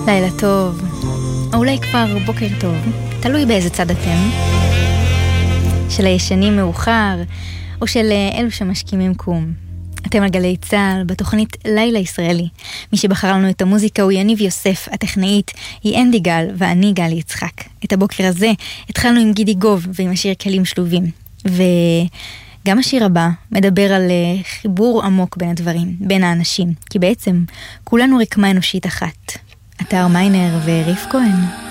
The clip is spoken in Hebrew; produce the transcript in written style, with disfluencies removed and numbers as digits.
לילה טוב, או אולי כבר בוקר טוב, תלוי באיזה צד אתם. של הישנים מאוחר, או של אלו שמשכימים קום. אתם על גלי צהל, בתוכנית לילה ישראלי. מי שבחר לנו את המוזיקה הוא יניב יוסף, הטכנאית היא אנדי גל ואני גל יצחק. את הבוקר הזה התחלנו עם גידי גוב ועם השיר כלים שלובים. וגם השיר הבא מדבר על חיבור עמוק בין הדברים, בין האנשים. כי בעצם כולנו רקמה אנושית אחת. אתר מיינר וריף כהן.